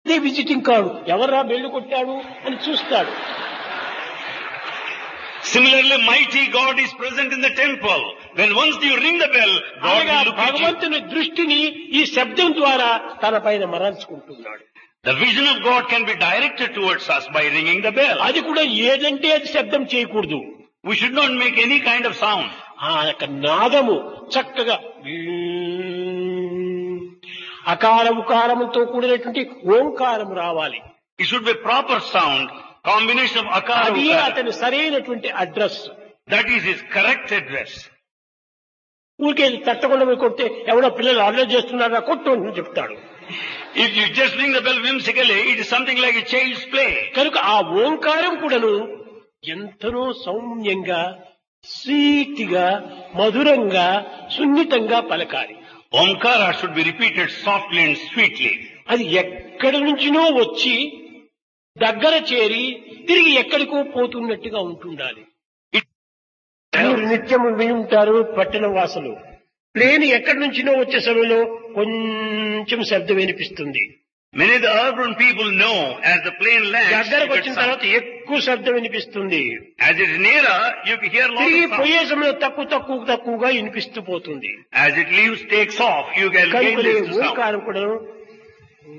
Visiting card ఎవర్రా bell కొట్టాడు అని చూస్తాడు. Similarly, mighty God is present in the temple. When once you ring the bell, God అనగా will look at you. భగవంతుని దృష్టిని ఈ శబ్దం ద్వారా తన పైన మరల్చుకుంటున్నాడు. The vision of God can be directed towards us by ringing the bell. అది కూడా ఏదంటే అది శబ్దం చేయకూడదు. We should not make any kind of sound. ఆ యొక్క నాదము చక్కగా అకార ఉకారముతో కూడినటువంటి ఓంకారం రావాలి. It should be proper sound, combination of akara అది ukara. అతని సరైనటువంటి address. That is his correct address. ఊరికే తట్టకుండా పోయి కొట్టే ఎవడో పిల్లలు అల్లరి చేస్తున్నారా కొట్టు అని చెప్తాడు. If you just ring the bell whimsically, it is something like a child's play. కనుక ఆ ఓంకారం కూడాను ఎంతనో సౌమ్యంగా స్వీట్గా మధురంగా సున్నితంగా పలకాలి. Omkara should be repeated softly and sweetly. అది ఎక్కడి నుంచినో వచ్చి దగ్గర చేరి తిరిగి ఎక్కడికో పోతున్నట్టుగా ఉంటుండాలి. మీరు నిత్యం విని ఉంటారు పట్టణ వాసులు. ప్లేన్ ఎక్కడి నుంచినో వచ్చే సమయంలో కొంచెం శబ్దం వినిపిస్తుంది. Many of the urban people know as the plane lands, దగ్గరకు it వచ్చిన gets తర్వాత ఎక్కువ శబ్దం వినిపిస్తుంది. as it is nearer, you can hear lot తిరిగి of sound. పోయే సమయంలో తక్కువగా వినిపిస్తూ పోతుంది. As it leaves, takes off, you can gain కనుక this to sound. ఓంకారం కూడా